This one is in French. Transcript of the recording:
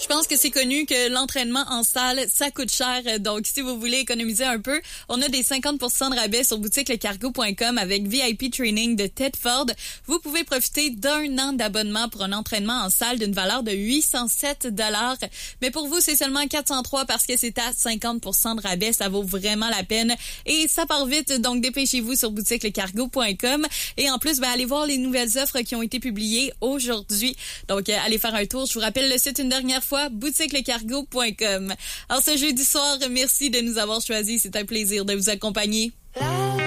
pense que c'est connu que l'entraînement en salle, ça coûte cher. Donc, si vous voulez économiser un peu, on a des 50% de rabais sur boutiquelecargo.com avec VIP Training de Ted Ford. Vous pouvez profiter d'un an d'abonnement pour un entraînement en salle d'une valeur de 807 $. Mais pour vous, c'est seulement 403 parce que c'est à 50% de rabais. Ça vaut vraiment la peine. Et ça part vite, donc dépêchez-vous sur boutiquelecargo.com. Et en plus, allez voir les nouvelles offres qui ont été publiées aujourd'hui. Donc, allez faire un tour. Je vous rappelle le site une dernière fois, boutiquelecargo.com. Alors, ce jeudi soir, merci de nous avoir choisis. C'est un plaisir de vous accompagner.